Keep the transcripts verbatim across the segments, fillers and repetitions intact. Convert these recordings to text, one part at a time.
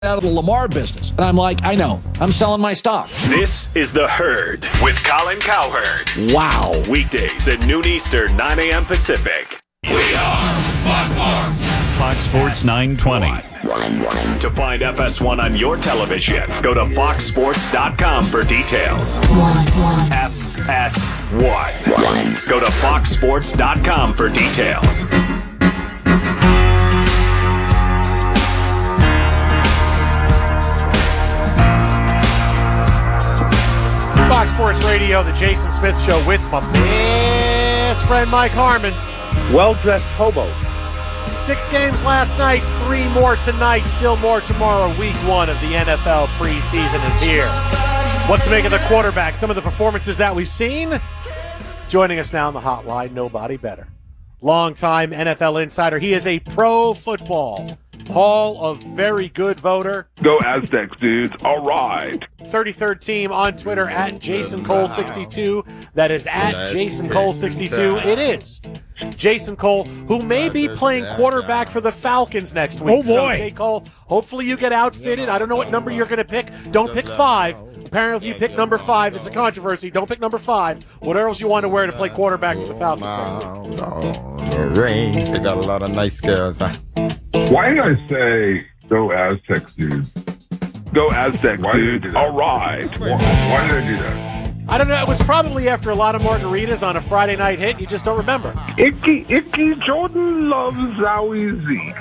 out of the Lamar business. And I'm like, I know. I'm selling my stock. This is The Herd with Colin Cowherd. Wow. Weekdays at noon Eastern, nine a.m. Pacific. We are Fox Sports. Fox Sports nine twenty. To find F S one on your television, go to fox sports dot com for details. F S one. Go to fox sports dot com for details. Fox Sports Radio, the Jason Smith Show with my best friend Mike Harmon. Well-dressed hobo. Six games last night, three more tonight, still more tomorrow. Week one of the N F L preseason is here. What to make of the quarterback? Some of the performances that we've seen. Joining us now on the hotline, nobody better. Longtime N F L insider. He is a pro football Hall of Very Good voter. Go Aztecs, dudes. All right. thirty-third team on Twitter at Jason Cole sixty-two. That is at Jason Cole sixty-two. It is Jason Cole, who may be playing quarterback for the Falcons next week. Oh, boy. So, J. Cole, hopefully you get outfitted. I don't know what number you're going to pick. Don't pick five. Apparently, if you pick number five, it's a controversy. Don't pick number five. Whatever else you want to wear to play quarterback for the Falcons next week. Rings. They got a lot of nice girls. Why did I say go Aztecs, dudes? Go Aztecs, dudes. All right. Why, why did I do that? I don't know. It was probably after a lot of margaritas on a Friday night hit. You just don't remember. Icky, Icky Jordan loves Zowie Z.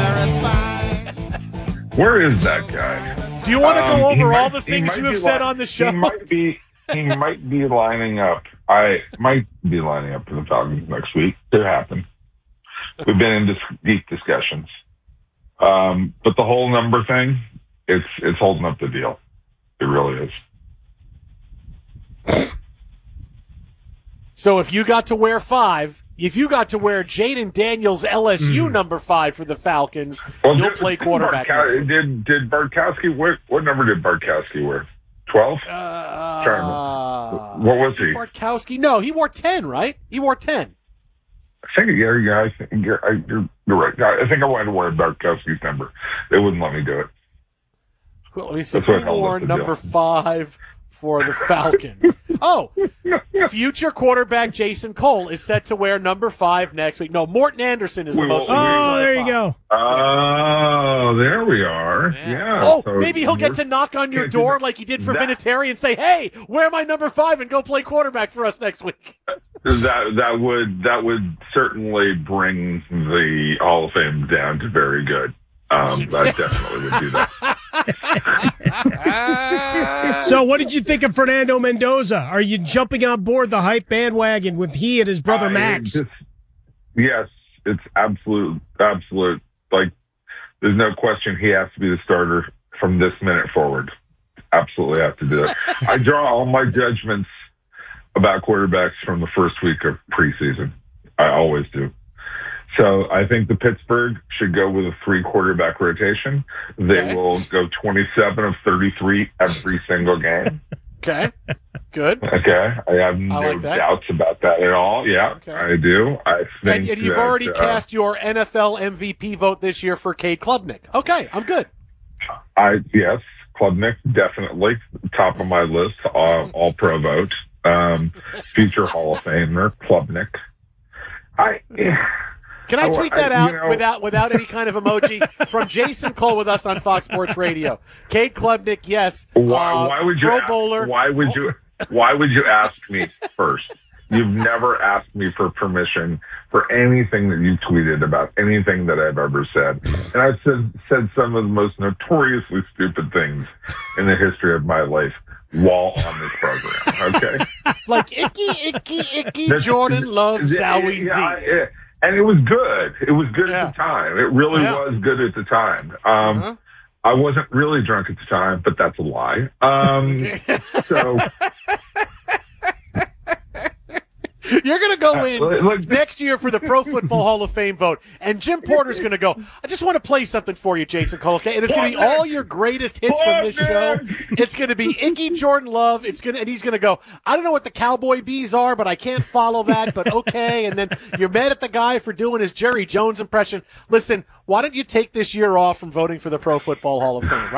Where is that guy? Do you want to Um, go he over might- all the he things might you have be said li- on the show? He might be. He might be lining up. I might be lining up for the Falcons next week. Could happen. We've been in dis- deep discussions, um, but the whole number thing, it's it's holding up the deal. It really is. So if you got to wear five, if you got to wear Jaden Daniels L S U Mm. number five for the Falcons, Well, you'll did, play quarterback. Bartka- next week. did did Bartkowski? What what number did Bartkowski wear? Twelve. Uh, Trying to- what was he? Bartkowski? No, he wore ten, right? He wore ten. I think yeah, yeah. I think you're, I, you're, you're right. I think I wanted to wear Bartkowski's number. They wouldn't let me do it. Well, let me see. That's what Who held wore up the number deal. five for the Falcons? Oh, future quarterback Jason Cole is set to wear number five next week. No, Morton Anderson is the We most. will- famous Oh, number there you five. go. Oh, there we are. Yeah. Oh, so maybe he'll get we're- to knock on your can't do door that. like he did for That- Vinatieri and say, "Hey, wear my number five and go play quarterback for us next week." That that would that would certainly bring the Hall of Fame down to very good. Um, I definitely would do that. So what did you think of Fernando Mendoza? Are you jumping on board the hype bandwagon with he and his brother I Max? just- yes, it's absolute, absolute. Like, there's no question he has to be the starter from this minute forward. Absolutely have to do it. I draw all my judgments about quarterbacks from the first week of preseason. I always do. So I think the Pittsburgh should go with a three quarterback rotation. They Okay. will go twenty-seven of thirty-three every single game. Okay, good. Okay, I have no like that. doubts about that at all. Yeah, Okay. I do. I think And, and you've that, already uh, cast your N F L M V P vote this year for Cade Klubnik. Okay, I'm good. I yes, Klubnik definitely top of my list. All, all pro vote. Um, future Hall of Famer Klubnik. I. Can I I- tweet I- that you out know- without without any kind of emoji from Jason Cole with us on Fox Sports Radio? Cade Klubnik, yes. Why, uh, why would you? Pro ask, Bowler. Why would you? Why would you ask me first? You've never asked me for permission for anything that you tweeted about anything that I've ever said, and I've said said some of the most notoriously stupid things in the history of my life while on this program. Okay, Like icky, icky, icky. That's- Jordan loves Yeah, Zowie Z. yeah, yeah. And it was good. It was good Yeah. at the time. It really Yeah. was good at the time. Um, Uh-huh. I wasn't really drunk at the time, but that's a lie. Um, so, You're going to go in Uh, look- next year for the Pro Football Hall of Fame vote, and Jim Porter's going to go, I just want to play something for you, Jason Cole, okay? And it's going to be all your greatest hits from this show. It's going to be Icky Jordan Love. It's going to, and he's going to go, I don't know what the Cowboy Bees are, but I can't follow that, but okay. And then you're mad at the guy for doing his Jerry Jones impression. Listen, why don't you take this year off from voting for the Pro Football Hall of Fame?